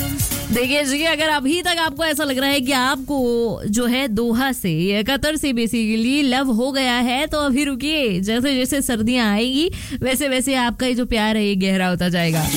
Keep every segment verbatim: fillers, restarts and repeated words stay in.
देखिए जी, अगर अभी तक आपको ऐसा लग रहा है कि आपको जो है दोहा से या कतर से बेसिकली लव हो गया है, तो अभी रुकिए। जैसे जैसे सर्दियां आएगी वैसे वैसे आपका ये जो प्यार है ये गहरा होता जाएगा।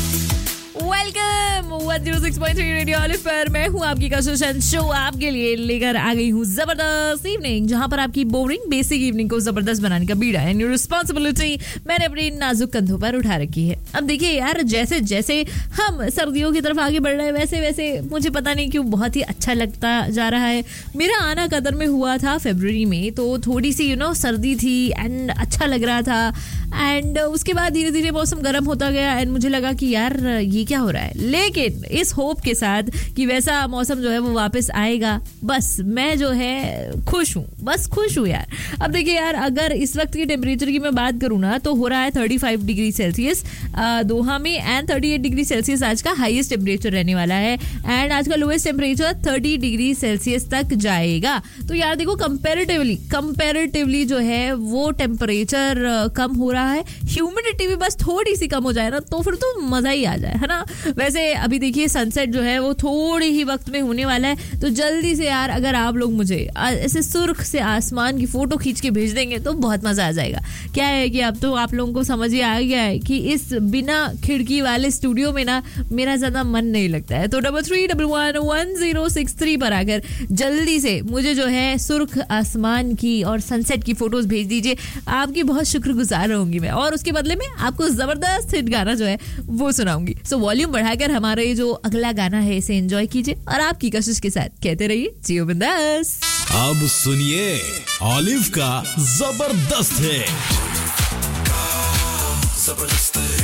Welcome one zero six point three radio olive पर मैं हूँ आपकी कशिश एंड शो आपके लिए लेकर आ गई हूँ जबरदस्त इवनिंग, जहाँ पर आपकी बोरिंग बेसिक इवनिंग को जबरदस्त बनाने का बीड़ा एंड रिस्पॉन्सिबिलिटी मैंने अपनी नाजुक कंधों पर उठा रखी है। अब देखिए यार, जैसे जैसे हम सर्दियों की तरफ आगे बढ़ रहे हैं वैसे वैसे मुझे पता नहीं क्यों बहुत ही अच्छा लगता जा रहा है। मेरा आना कतर में हुआ था फरवरी में, तो थोड़ी सी यू नो सर्दी थी एंड अच्छा लग रहा था। एंड उसके बाद धीरे धीरे मौसम गर्म होता गया एंड मुझे लगा कि यार ये क्या हो रहा है, लेकिन इस होप के साथ कि वैसा मौसम जो है वो वापस आएगा, बस मैं जो है खुश हूँ, बस खुश हूँ यार। अब देखिए यार, अगर इस वक्त की टेम्परेचर की मैं बात करूँ ना, तो हो रहा है पैंतीस डिग्री सेल्सियस दोहा में एंड अड़तीस डिग्री सेल्सियस आज का हाईएस्ट टेम्परेचर रहने वाला है एंड आज का लोएस्ट टेम्परेचर तीस डिग्री सेल्सियस तक जाएगा। तो यार देखो, कंपैरेटिवली कंपैरेटिवली जो है वो टेम्परेचर कम हो रहा है, ह्यूमिडिटी भी बस थोड़ी सी कम हो जाए ना तो फिर तो मजा ही आ जाए, है ना। वैसे अभी देखिए सनसेट जो है वो थोड़ी ही वक्त में होने वाला है, तो जल्दी से यार अगर आप लोग मुझे ऐसे सुर्ख से आसमान की फोटो खींच के भेज देंगे तो बहुत मजा आ जाएगा। क्या है कि अब तो आप लोगों को समझ ही आ गया है कि इस बिना खिड़की वाले स्टूडियो में ना मेरा ज्यादा मन नहीं लगता है। तो double three double one one zero six three पर आकर जल्दी से मुझे जो है सुर्ख आसमान की और सनसेट की फोटोज भेज दीजिए, आपकी बहुत शुक्रगुजार रहूंगी मैं, और उसके बदले में आपको जबरदस्त हिट गाना जो है वो सुनाऊंगी। सो वॉल्यूम बढ़ाकर हमारा ये जो अगला गाना है इसे एंजॉय कीजिए और आपकी कशिश के साथ कहते रहिए जियो बिंदास। अब सुनिए ऑलिव का जबरदस्त है।